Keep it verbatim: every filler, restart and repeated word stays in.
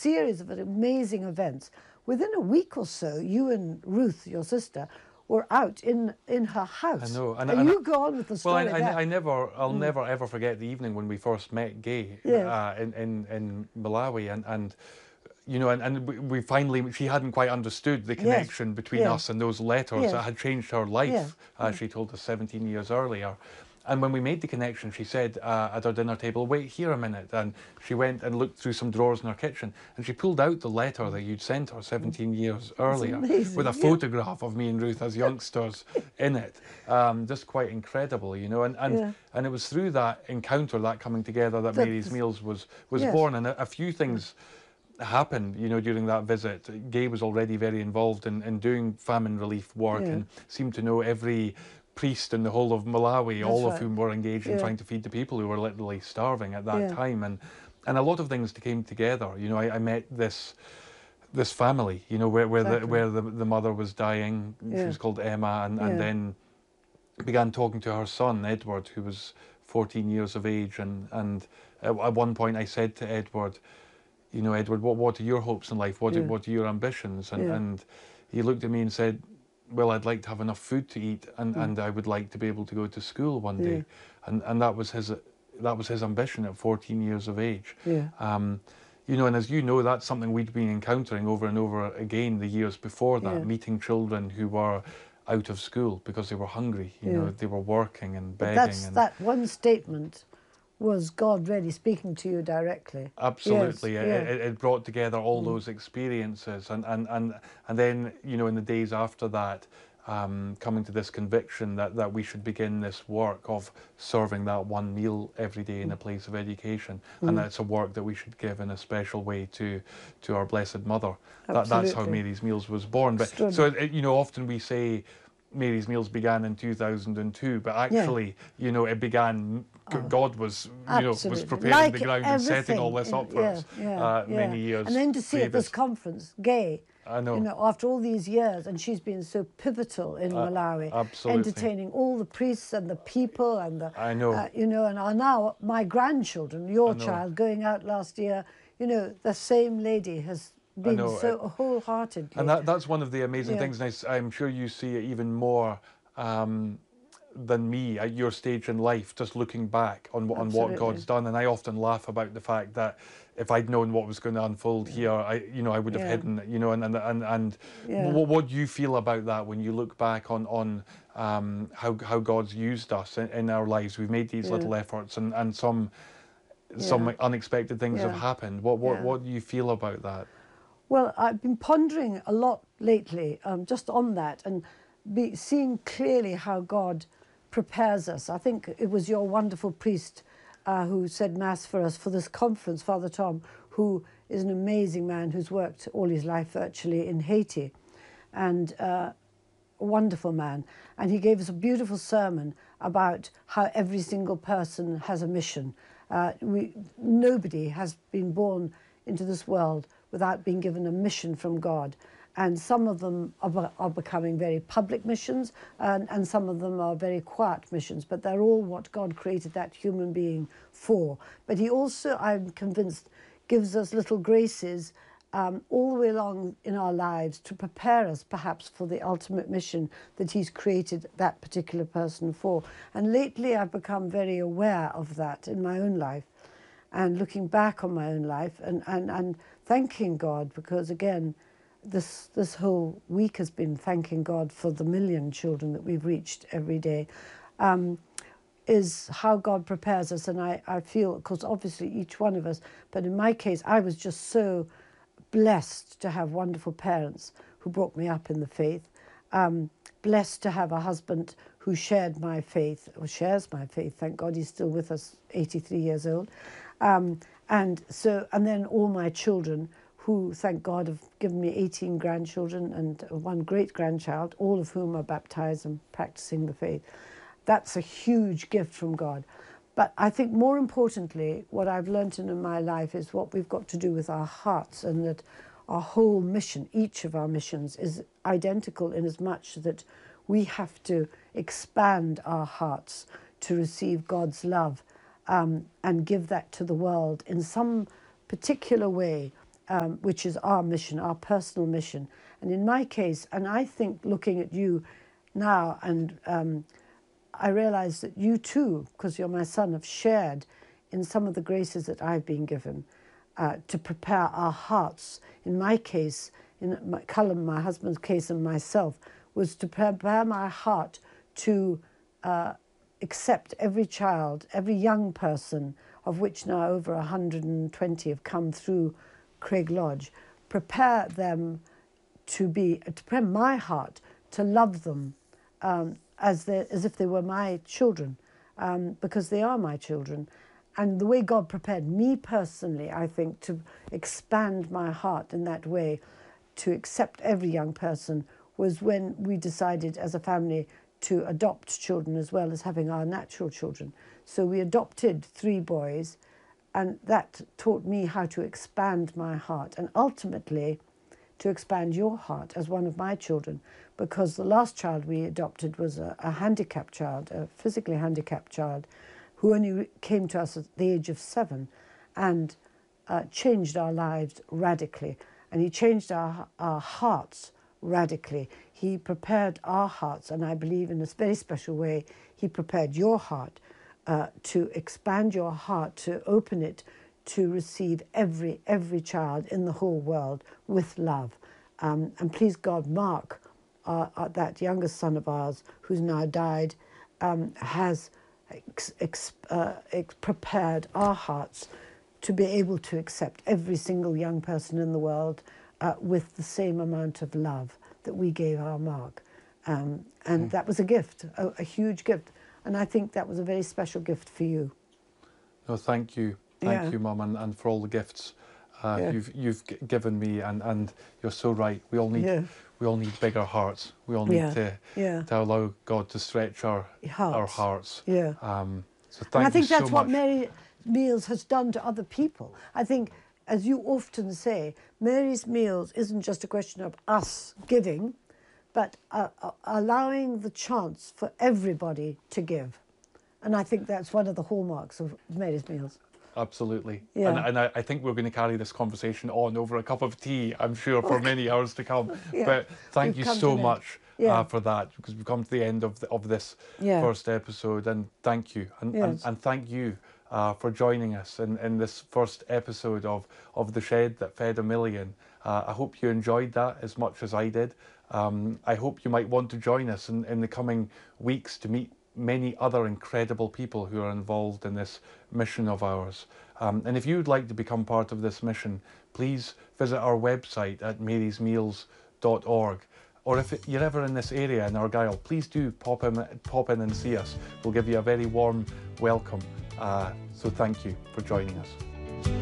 series of amazing events. Within a week or so, you and Ruth, your sister, were out in in her house. I know. And, and you go on with the story. Well, I, there. I, I never, I'll Mm. never ever forget the evening when we first met Gay Yes. uh, in, in in Malawi, and and you know, and, and we, we finally, she hadn't quite understood the connection Yes. between Yes. us and those letters Yes. that had changed her life, Yes. as she told us seventeen years earlier. And when we made the connection, she said uh, at our dinner table, wait here a minute. And she went and looked through some drawers in her kitchen, and she pulled out the letter that you'd sent her seventeen years earlier amazing, with a yeah. photograph of me and Ruth as youngsters in it. Um, just quite incredible, you know. And and, Yeah. and it was through that encounter, that coming together, that That- Mary's Meals was, was Yes. born. And a, a few things happened, you know, during that visit. Gay was already very involved in, in doing famine relief work, Yeah. and seemed to know every priest in the whole of Malawi, That's all right. of whom were engaged in Yeah. trying to feed the people who were literally starving at that Yeah. time. And and a lot of things came together. You know, I, I met this this family, you know, where where Exactly. the where the, the mother was dying. She Yeah. was called Emma, and, Yeah. and then began talking to her son Edward, who was fourteen years of age. And and at, at one point I said to Edward, you know, Edward, what what are your hopes in life? What Yeah. are, what are your ambitions? And Yeah. and he looked at me and said, well, I'd like to have enough food to eat, and, Mm. and I would like to be able to go to school one Yeah. day. And and that was his that was his ambition at fourteen years of age. Yeah. Um, you know, and as you know, that's something we'd been encountering over and over again the years before that, Yeah. meeting children who were out of school because they were hungry. You Yeah. know, they were working and But begging. that's and that one statement was God really speaking to you directly. Absolutely, Yes, it, yeah. it, it brought together all Mm. those experiences, and, and, and, and then, you know, in the days after that, um, coming to this conviction that, that we should begin this work of serving that one meal every day in a place of education, Mm. and that's a work that we should give in a special way to to our Blessed Mother. That, that's how Absolutely. Mary's Meals was born. But so, it, you know, often we say Mary's Meals began in two thousand two, but actually, you know, it began. Oh. God was, you know, was Absolutely. preparing Like the ground and setting all everything this up in- for yeah, us yeah, uh, yeah. many years. And then to see at this previous. conference, Gay, I know. you know, after all these years, and she's been so pivotal in Uh, Malawi, absolutely. entertaining all the priests and the people and the, I know. uh, you know, and are now my grandchildren, your I know. child going out last year, you know, the same lady has been know, so it- wholeheartedly. And that, that's one of the amazing Yeah. things, and I s- I'm sure you see it even more um, than me at your stage in life, just looking back on, what- on what Absolutely. God's done. And I often laugh about the fact that if I'd known what was going to unfold here, I, you know, I would have Yeah. hidden, you know, and, and, and, and Yeah. what, what do you feel about that when you look back on, on um, how, how God's used us in, in our lives? We've made these Yeah. little efforts, and, and some, some Yeah. unexpected things have Yeah. happened. What, what, Yeah. what do you feel about that? Well, I've been pondering a lot lately um, just on that, and be seeing clearly how God prepares us. I think it was your wonderful priest uh, who said Mass for us for this conference, Father Tom, who is an amazing man who's worked all his life virtually in Haiti, and uh, a wonderful man. And he gave us a beautiful sermon about how every single person has a mission. Uh, we, nobody has been born into this world without being given a mission from God. And some of them are, be- are becoming very public missions, and, and some of them are very quiet missions, but they're all what God created that human being for. But he also, I'm convinced, gives us little graces um, all the way along in our lives to prepare us perhaps for the ultimate mission that he's created that particular person for. And lately I've become very aware of that in my own life, and looking back on my own life and, and, and thanking God, because again, this this whole week has been thanking God for the million children that we've reached every day, um, is how God prepares us. And I, I feel, of course, obviously each one of us, but in my case, I was just so blessed to have wonderful parents who brought me up in the faith, um, blessed to have a husband who shared my faith, or shares my faith, thank God he's still with us, eighty-three years old. Um, and so, and then all my children who, thank God, have given me eighteen grandchildren and one great-grandchild, all of whom are baptized and practicing the faith. That's a huge gift from God. But I think more importantly, what I've learned in my life is what we've got to do with our hearts, and that our whole mission, each of our missions, is identical in as much that we have to expand our hearts to receive God's love um, and give that to the world in some particular way. um, which is our mission, our personal mission. And in my case, and I think looking at you now, and um, I realize that you too, because you're my son, have shared in some of the graces that I've been given uh, to prepare our hearts. In my case, in my, Cullum, my husband's case, and myself, was to prepare my heart to uh, accept every child, every young person, of which now over one hundred twenty have come through Craig Lodge, prepare them to be, to prepare my heart to love them um, as, they, as if they were my children, um, because they are my children. And the way God prepared me personally, I think, to expand my heart in that way, to accept every young person, was when we decided as a family to adopt children as well as having our natural children. So we adopted three boys, and that taught me how to expand my heart and ultimately to expand your heart as one of my children, because the last child we adopted was a, a handicapped child, a physically handicapped child, who only came to us at the age of seven and uh, changed our lives radically. And he changed our, our hearts radically. He prepared our hearts, and I believe in a very special way, he prepared your heart uh, to expand your heart, to open it to receive every, every child in the whole world with love. Um, and please God, Mark, uh, uh, that youngest son of ours, who's now died, um, has ex ex uh, ex prepared our hearts to be able to accept every single young person in the world uh, with the same amount of love that we gave our Mark. Um, and mm. that was a gift, a, a huge gift. And I think that was a very special gift for you. No, thank you. Thank yeah. you, Mum, and, and for all the gifts uh, yeah. you've you've given me. And, and you're so right. We all need yeah. we all need bigger hearts. We all need yeah. to yeah. to allow God to stretch our hearts. our hearts. Yeah. Um, so thank and I think you that's so what much. Mary Meals has done to other people. I think, as you often say, Mary's Meals isn't just a question of us giving, but uh, uh, allowing the chance for everybody to give. And I think that's one of the hallmarks of Mary's Meals. Absolutely. Yeah. And, and I, I think we're going to carry this conversation on over a cup of tea, I'm sure, for many hours to come. Yeah. But thank We've you come so to an end. much Yeah. uh, for that, because we've come to the end of, the, of this Yeah. first episode. And thank you. And, Yes. and, and thank you uh, for joining us in, in this first episode of, of The Shed That Fed a Million. Uh, I hope you enjoyed that as much as I did. Um, I hope you might want to join us in, in the coming weeks to meet many other incredible people who are involved in this mission of ours. Um, and if you'd like to become part of this mission, please visit our website at marys meals dot org. Or if you're ever in this area in Argyll, please do pop in, pop in and see us. We'll give you a very warm welcome. Uh, so thank you for joining us.